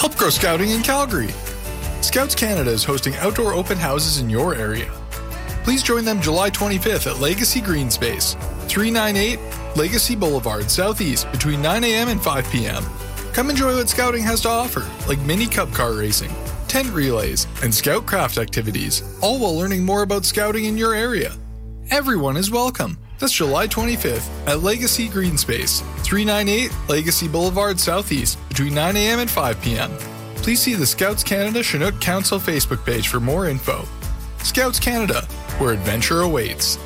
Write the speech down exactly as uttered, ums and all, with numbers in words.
Help grow scouting in Calgary. Scouts Canada is hosting outdoor open houses in your area. Please join them July twenty-fifth at Legacy Green Space, three ninety-eight Legacy Boulevard, Southeast, between nine a.m. and five p.m. Come enjoy what Scouting has to offer, like mini cup car racing, tent relays, and Scout craft activities, all while learning more about Scouting in your area. Everyone is welcome. That's July twenty-fifth at Legacy Green Space, three ninety-eight Legacy Boulevard, Southeast, between nine a.m. and five p.m. Please see the Scouts Canada Chinook Council Facebook page for more info. Scouts Canada, where adventure awaits.